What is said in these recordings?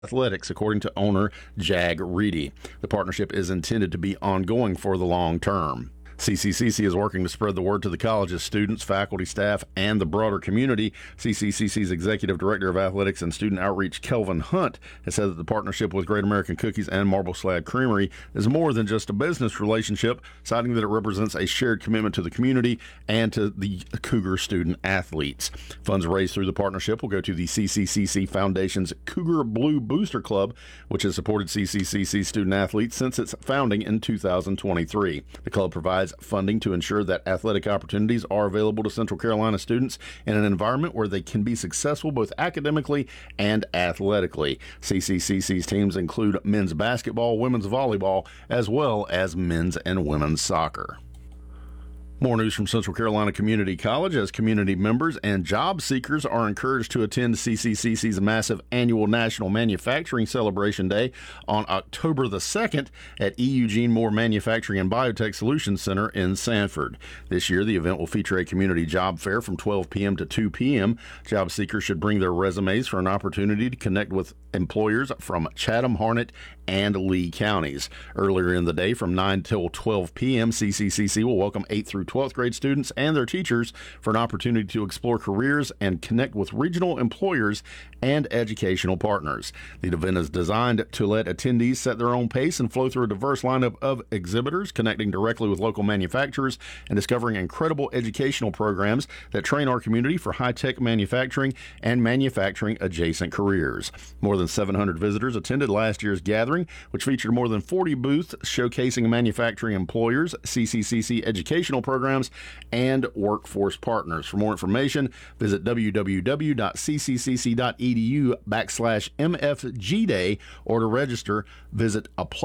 Athletics, according to owner Jag Reedy. The partnership is intended to be ongoing for the long term. CCCC is working to spread the word to the college's students, faculty, staff, and the broader community. CCCC's Executive Director of Athletics and Student Outreach, Kelvin Hunt, has said that the partnership with Great American Cookies and Marble Slab Creamery is more than just a business relationship, citing that it represents a shared commitment to the community and to the Cougar student athletes. Funds raised through the partnership will go to the CCCC Foundation's Cougar Blue Booster Club, which has supported CCCC student athletes since its founding in 2023. The club provides funding to ensure that athletic opportunities are available to Central Carolina students in an environment where they can be successful both academically and athletically. CCCC's teams include men's basketball, women's volleyball, as well as men's and women's soccer. More news from Central Carolina Community College as community members and job seekers are encouraged to attend CCCC's massive annual National Manufacturing Celebration Day on October the 2nd at E. Eugene Moore Manufacturing and Biotech Solutions Center in Sanford. This year, the event will feature a community job fair from 12 p.m. to 2 p.m. Job seekers should bring their resumes for an opportunity to connect with employers from Chatham, Harnett, and Lee counties. Earlier in the day, from 9 till 12 p.m., CCCC will welcome 8th through 12th grade students and their teachers for an opportunity to explore careers and connect with regional employers and educational partners. The event is designed to let attendees set their own pace and flow through a diverse lineup of exhibitors, connecting directly with local manufacturers and discovering incredible educational programs that train our community for high-tech manufacturing and manufacturing-adjacent careers. More than 700 visitors attended last year's gathering, which featured more than 40 booths showcasing manufacturing employers, CCCC educational programs, and workforce partners. For more information, visit www.cccc.edu/MFGday, or to register, visit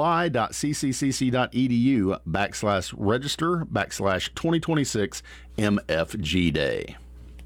apply.ccc.edu/register/2026 MFG Day.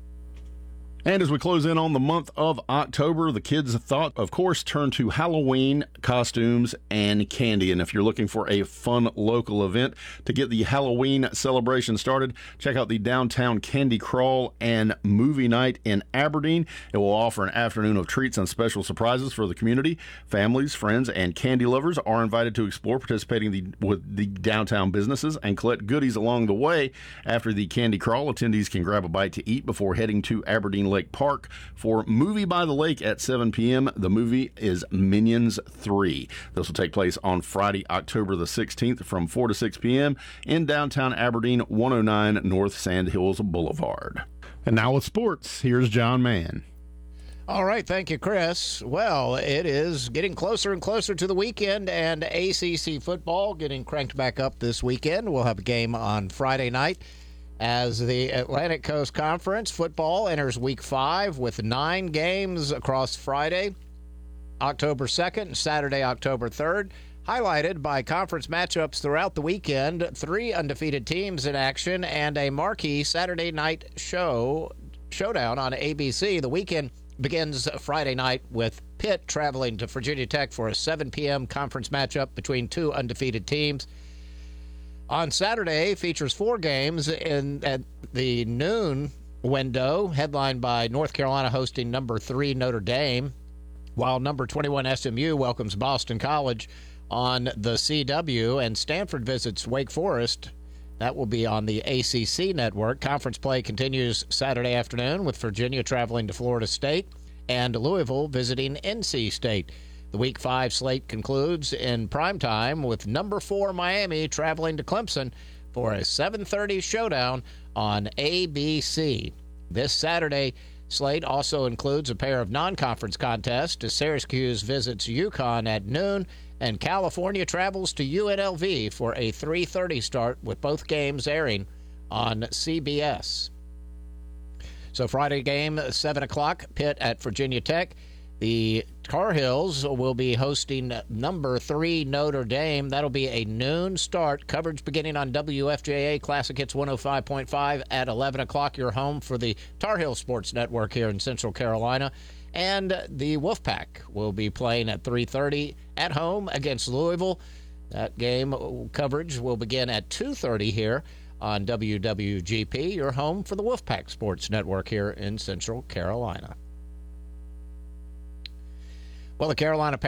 And as we close in on the month of October, the kids' thought, of course, turn to Halloween costumes and candy. And if you're looking for a fun local event to get the Halloween celebration started, check out the Downtown Candy Crawl and Movie Night in Aberdeen. It will offer an afternoon of treats and special surprises for the community. Families, friends, and candy lovers are invited to explore participating with the downtown businesses and collect goodies along the way. After the Candy Crawl, attendees can grab a bite to eat before heading to Aberdeen Lake Park for Movie by the Lake at 7 p.m. The movie is Minions 3. This will take place on Friday, October the 16th from 4 to 6 p.m. in downtown Aberdeen, 109 North Sand Hills Boulevard. And now with sports, here's John Mann. All right, thank you, Chris. Well, it is getting closer and closer to the weekend, and ACC football getting cranked back up this weekend. We'll have a game on Friday night as the Atlantic Coast Conference football enters Week 5 with 9 games across Friday, October 2nd, and Saturday, October 3rd, highlighted by conference matchups throughout the weekend, 3 undefeated teams in action, and a marquee Saturday night showdown on ABC. The weekend begins Friday night with Pitt traveling to Virginia Tech for a 7 p.m. conference matchup between 2 undefeated teams. On Saturday, features 4 games at the noon window, headlined by North Carolina hosting number 3 Notre Dame, while number 21 SMU welcomes Boston College on the CW, and Stanford visits Wake Forest. That will be on the ACC network. Conference play continues Saturday afternoon with Virginia traveling to Florida State and Louisville visiting NC State. The Week 5 slate concludes in primetime with number 4 Miami traveling to Clemson for a 7:30 showdown on ABC. This Saturday slate also includes a pair of non-conference contests as Syracuse visits UConn at noon and California travels to UNLV for a 3:30 start, with both games airing on CBS. So Friday game, 7 o'clock, Pitt at Virginia Tech. The Tar Heels will be hosting number 3 Notre Dame. That'll be a noon start. Coverage beginning on WFJA Classic Hits 105.5 at 11 o'clock. You're home for the Tar Heel Sports Network here in Central Carolina. And the Wolfpack will be playing at 3:30 at home against Louisville. That game coverage will begin at 2:30 here on WWGP. You're home for the Wolfpack Sports Network here in Central Carolina. Well, the Carolina